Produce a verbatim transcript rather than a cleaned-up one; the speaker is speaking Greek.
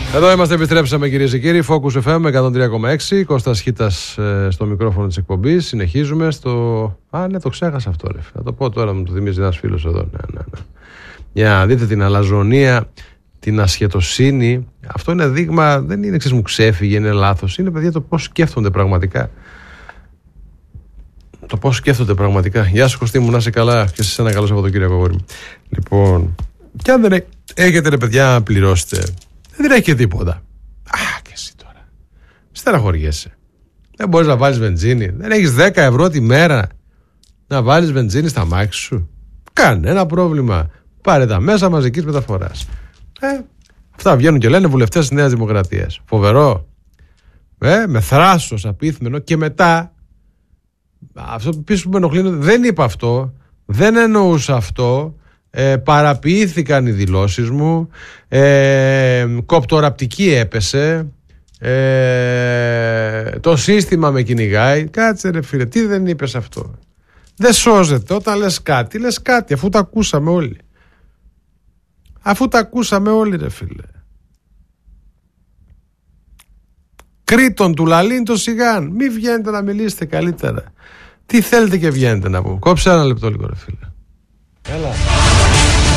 Εδώ είμαστε, επιστρέψαμε κυρίες και κύριοι. Focus εφ εμ εκατόν τρία κόμμα έξι. Κώστας Χίτας ε, στο μικρόφωνο της εκπομπής. Συνεχίζουμε στο. Α, ναι, το ξέχασα αυτό, ρε. Θα το πω τώρα, μου το θυμίζει ένας φίλος εδώ. Ναι, ναι, ναι. Για να δείτε την αλαζονία, την ασχετοσύνη. Αυτό είναι δείγμα, δεν είναι εξής μου ξέφυγε, είναι λάθος. Είναι, παιδιά, το πώς σκέφτονται πραγματικά. Το πώς σκέφτονται πραγματικά. Γεια σου, Κωστή μου, να είσαι καλά και σε ένα καλό Σαββατοκύριακο, αγόρι μου. Λοιπόν, και αν δεν έχετε, ρε παιδιά, να πληρώσετε, δεν έχει τίποτα. Α, και εσύ τώρα. Στεναχωριέσαι. Δεν μπορείς να βάλεις βενζίνη. Δεν έχεις δέκα ευρώ τη μέρα να βάλεις βενζίνη στα μάξι σου. Κανένα πρόβλημα. Πάρε τα μέσα μαζικής μεταφοράς. Ε, αυτά βγαίνουν και λένε βουλευτές της Νέας Δημοκρατίας. Φοβερό. Ε, με θράσος απίθμενο. Και μετά, αυτό που πίσω που με ενοχλεί, δεν είπα αυτό. Δεν εννοούσα αυτό. Ε, παραποιήθηκαν οι δηλώσεις μου, ε, κοπτοραπτική έπεσε, ε, το σύστημα με κυνηγάει. Κάτσε ρε φίλε, τι δεν είπες αυτό? Δεν σώζεται όταν λες κάτι, λες κάτι αφού τα ακούσαμε όλοι. Αφού τα ακούσαμε όλοι, ρε φίλε. Κρήτον του λαλήν το σιγάν. Μη βγαίνετε να μιλήσετε καλύτερα. Τι θέλετε και βγαίνετε να πω? Κόψε ένα λεπτό λίγο, ρε φίλε. Έλα.